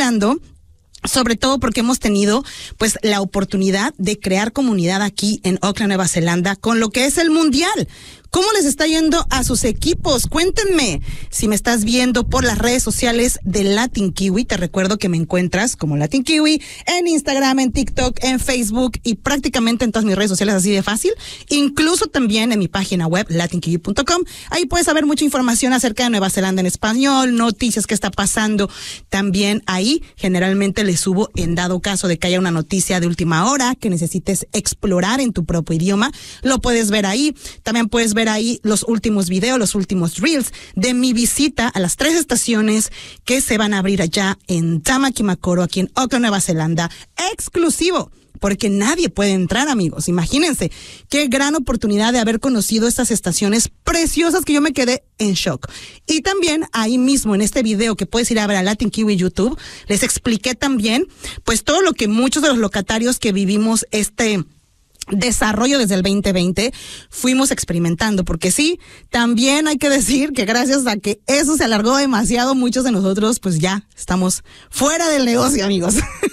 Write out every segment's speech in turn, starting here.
platicando, sobre todo porque hemos tenido pues la oportunidad de crear comunidad aquí en Auckland, Nueva Zelanda, con lo que es el Mundial. ¿Cómo les está yendo a sus equipos? Cuéntenme. Si me estás viendo por las redes sociales de Latin Kiwi, te recuerdo que me encuentras como Latin Kiwi en Instagram, en TikTok, en Facebook y prácticamente en todas mis redes sociales, así de fácil. Incluso también en mi página web, latinkiwi.com. Ahí puedes saber mucha información acerca de Nueva Zelanda en español, noticias que está pasando. También ahí generalmente les subo, en dado caso de que haya una noticia de última hora que necesites explorar en tu propio idioma, lo puedes ver ahí. También puedes ver ahí los últimos videos, los últimos reels de mi visita a las 3 estaciones que se van a abrir allá en Tamaki Makaurau, aquí en Auckland, Nueva Zelanda, exclusivo, porque nadie puede entrar, amigos. Imagínense qué gran oportunidad de haber conocido estas estaciones preciosas que yo me quedé en shock. Y también ahí mismo en este video que puedes ir a ver a Latin Kiwi YouTube, les expliqué también pues todo lo que muchos de los locatarios que vivimos este desarrollo desde el 2020 fuimos experimentando, porque sí, también hay que decir que gracias a que eso se alargó demasiado, muchos de nosotros pues ya estamos fuera del negocio, amigos.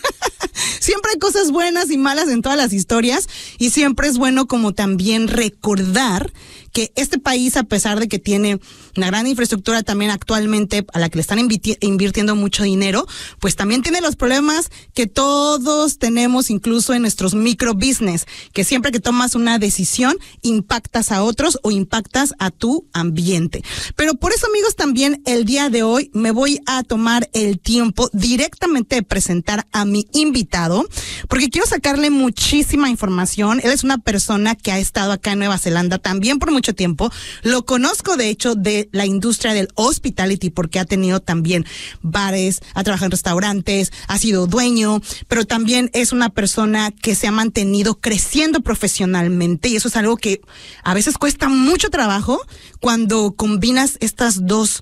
Siempre hay cosas buenas y malas en todas las historias, y siempre es bueno como también recordar que este país, a pesar de que tiene una gran infraestructura también actualmente a la que le están invirtiendo mucho dinero, pues también tiene los problemas que todos tenemos, incluso en nuestros micro business, que siempre que tomas una decisión impactas a otros o impactas a tu ambiente. Pero por eso, amigos, también el día de hoy me voy a tomar el tiempo directamente de presentar a mi invitado, porque quiero sacarle muchísima información. Él es una persona que ha estado acá en Nueva Zelanda también por mucho tiempo. Lo conozco, de hecho, de la industria del hospitality, porque ha tenido también bares, ha trabajado en restaurantes, ha sido dueño, pero también es una persona que se ha mantenido creciendo profesionalmente, y eso es algo que a veces cuesta mucho trabajo cuando combinas estos dos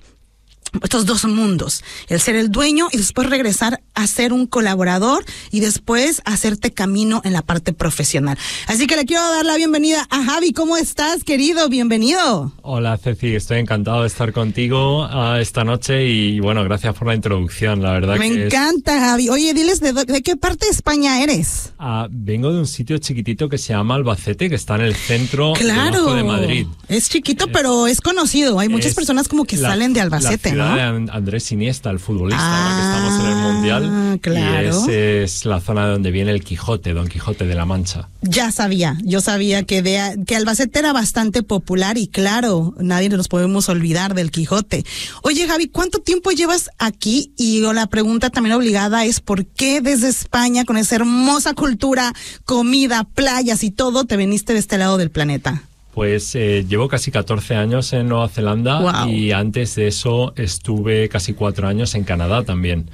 mundos, el ser el dueño y después regresar a ser un colaborador y después hacerte camino en la parte profesional. Así que le quiero dar la bienvenida a Javi. ¿Cómo estás, querido? Bienvenido. Hola, Ceci, estoy encantado de estar contigo esta noche y bueno, gracias por la introducción, la verdad. Me encanta, Javi. Oye, diles de qué parte de España eres. Vengo de un sitio chiquitito que se llama Albacete, que está en el centro debajo de Madrid. Es chiquito, pero es conocido. Hay muchas personas como que salen de Albacete, ¿no? De Andrés Iniesta, el futbolista, ahora que estamos en el Mundial. Claro. Y es la zona de donde viene el Quijote, Don Quijote de la Mancha. Yo sabía que Albacete era bastante popular, y claro, nadie nos podemos olvidar del Quijote. Oye, Javi, ¿cuánto tiempo llevas aquí? Y la pregunta también obligada es ¿por qué desde España, con esa hermosa cultura, comida, playas y todo, te viniste de este lado del planeta? Pues llevo casi 14 años en Nueva Zelanda. Wow. Y antes de eso estuve casi 4 años en Canadá también.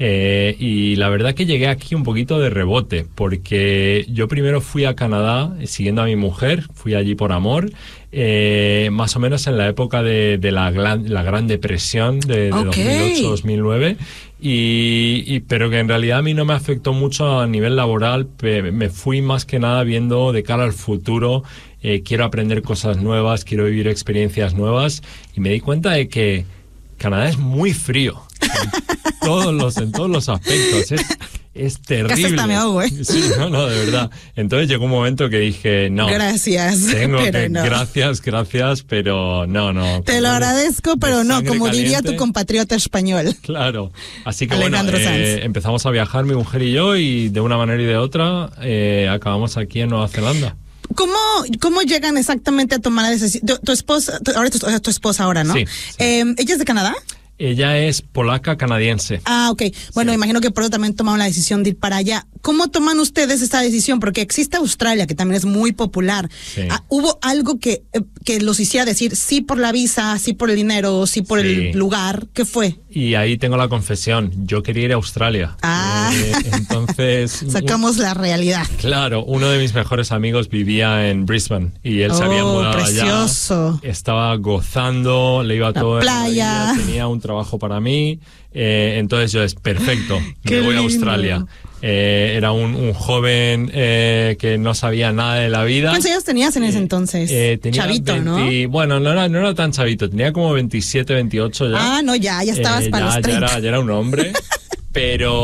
Y la verdad que llegué aquí un poquito de rebote, porque yo primero fui a Canadá siguiendo a mi mujer, fui allí por amor, más o menos en la época de la Gran Depresión de 2008-2009. Pero que en realidad a mí no me afectó mucho a nivel laboral. Me fui más que nada viendo de cara al futuro. Quiero aprender cosas nuevas, quiero vivir experiencias nuevas, y me di cuenta de que Canadá es muy frío en todos los aspectos. Es terrible. Casi hasta me ahogo, Sí, no, de verdad. Entonces llegó un momento que dije, no. Gracias. Gracias, pero no. Te lo agradezco, pero no, como diría tu compatriota español. Claro. Así que Alejandro Sanz. Empezamos a viajar, mi mujer y yo, y de una manera y de otra acabamos aquí en Nueva Zelanda. ¿Cómo llegan exactamente a tomar la decisión? Tu esposa, tu esposa ahora, ¿no? Sí. ¿Ella es de Canadá? Ella es polaca canadiense. Ok. Bueno, sí. Imagino que por eso también tomaron la decisión de ir para allá. ¿Cómo toman ustedes esa decisión? Porque existe Australia, que también es muy popular. Sí. ¿Hubo algo que los hiciera decir sí por la visa, sí por el dinero, sí por el lugar? ¿Qué fue? Y ahí tengo la confesión. Yo quería ir a Australia. Entonces... Sacamos la realidad. Claro. Uno de mis mejores amigos vivía en Brisbane y él se había mudado precioso. Allá. Estaba gozando, le iba todo la playa. Tenía un trabajo para mí. Entonces yo perfecto, me voy a Australia. Era un joven que no sabía nada de la vida. ¿Cuántos años tenías en ese entonces? Tenía chavito, 20, ¿no? Bueno, no era tan chavito, tenía como 27, 28 ya. No, ya estabas para los 30. Ya era un hombre, pero...